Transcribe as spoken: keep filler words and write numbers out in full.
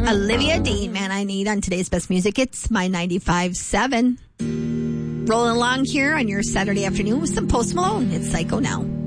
Olivia Dean, Man I Need on today's Best Music. It's my ninety-five seven. Rolling along here on your Saturday afternoon with some Post Malone. It's Psycho now.